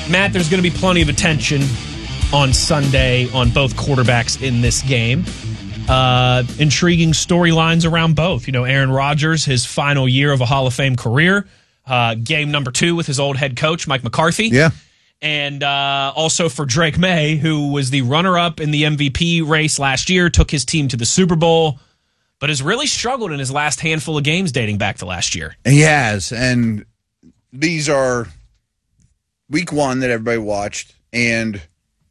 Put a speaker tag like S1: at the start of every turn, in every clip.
S1: Matt, there's going to be plenty of attention on Sunday on both quarterbacks in this game. Intriguing storylines around both. You know, Aaron Rodgers, his final year of a Hall of Fame career. Game number 2 with his old head coach, Mike McCarthy.
S2: Yeah.
S1: And also for Drake May, who was the runner-up in the MVP race last year, took his team to the Super Bowl, but has really struggled in his last handful of games dating back to last year.
S2: He has, and these are week 1 that everybody watched, and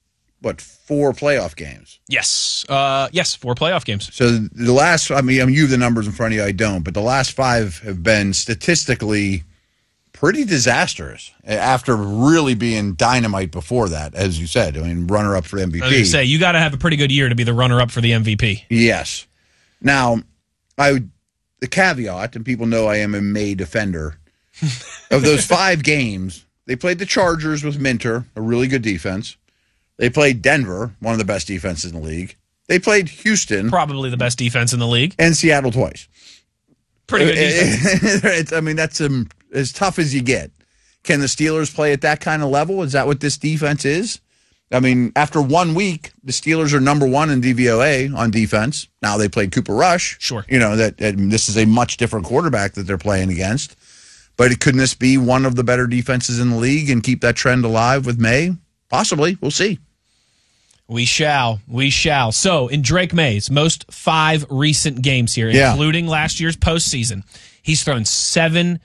S2: 4 playoff games?
S1: Yes. 4 playoff games.
S2: So the last, you have the numbers in front of you, I don't, but the last 5 have been statistically pretty disastrous after really being dynamite before that, as you said. I mean, runner-up for MVP.
S1: I was going to say, you got to have a pretty good year to be the runner-up for the MVP.
S2: Yes. Now, the caveat, and people know I am a May defender, of those 5 games, they played the Chargers with Minter, a really good defense. They played Denver, one of the best defenses in the league. They played Houston.
S1: Probably the best defense in the league.
S2: And Seattle twice.
S1: Pretty good defense.
S2: That's as tough as you get. Can the Steelers play at that kind of level? Is that what this defense is? I mean, after 1 week, the Steelers are number 1 in DVOA on defense. Now they played Cooper Rush.
S1: Sure.
S2: You know, this is a much different quarterback that they're playing against. But couldn't this be one of the better defenses in the league and keep that trend alive with May? Possibly. We'll see.
S1: We shall. So, in Drake May's most 5 recent games here, including last year's postseason, he's thrown 7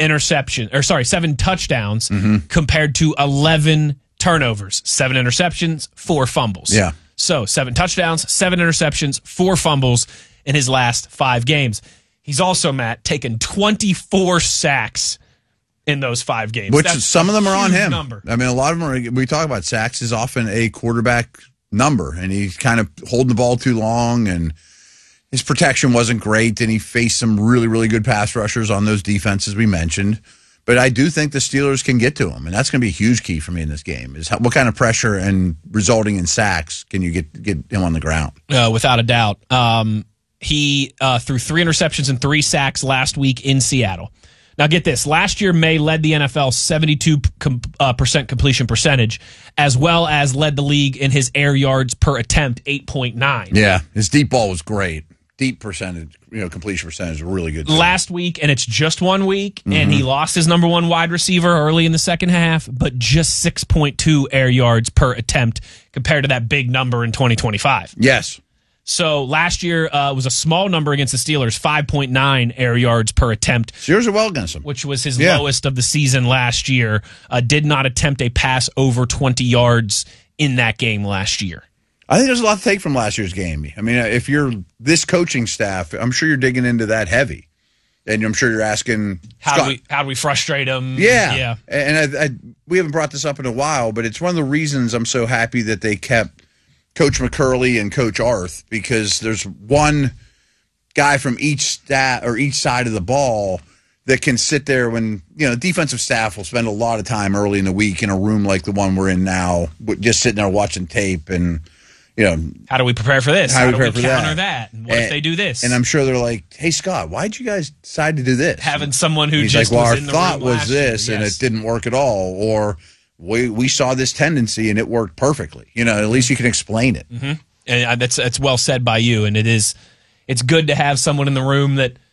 S1: touchdowns compared to 11 turnovers. 7 interceptions, 4 fumbles.
S2: Yeah.
S1: So, 7 touchdowns, 7 interceptions, 4 fumbles in his last 5 games. He's also, Matt, taken 24 sacks in those 5 games.
S2: Which some of them are on him.
S1: Number.
S2: I mean, a lot of them are, we talk about sacks is often a quarterback number, and he's kind of holding the ball too long, and his protection wasn't great, and he faced some really, really good pass rushers on those defenses we mentioned. But I do think the Steelers can get to him, and that's going to be a huge key for me in this game, is what kind of pressure and resulting in sacks can you get him on the ground?
S1: Without a doubt. He threw 3 interceptions and 3 sacks last week in Seattle. Now get this. Last year, May led the NFL 72% completion percentage, as well as led the league in his air yards per attempt, 8.9.
S2: Yeah, his deep ball was great. Deep percentage, completion percentage was really good.
S1: Last week, and it's just 1 week, and he lost his number 1 wide receiver early in the second half, but just 6.2 air yards per attempt compared to that big number in 2025.
S2: Yes.
S1: So last year was a small number against the Steelers, 5.9 air yards per attempt.
S2: Steelers are well against them.
S1: Which was his lowest of the season last year. Did not attempt a pass over 20 yards in that game last year.
S2: I think there's a lot to take from last year's game. I mean, if you're this coaching staff, I'm sure you're digging into that heavy. And I'm sure you're asking,
S1: how do we frustrate him?
S2: Yeah. And we haven't brought this up in a while, but it's one of the reasons I'm so happy that they kept Coach McCurley and Coach Arth, because there's one guy from each side of the ball that can sit there when, defensive staff will spend a lot of time early in the week in a room like the one we're in now, just sitting there watching tape and,
S1: how do we prepare for this? How do we counter
S2: that?
S1: And what if they do this?
S2: And I'm sure they're like, hey, Scott, why'd you guys decide to do this?
S1: Having someone who
S2: He's
S1: just
S2: like, well,
S1: was
S2: our
S1: in the
S2: thought
S1: room
S2: was
S1: last
S2: this,
S1: year.
S2: and
S1: Yes.
S2: it didn't work at all. Or we saw this tendency, and it worked perfectly. At least you can explain it.
S1: And that's well said by you. And it's good to have someone in the room that –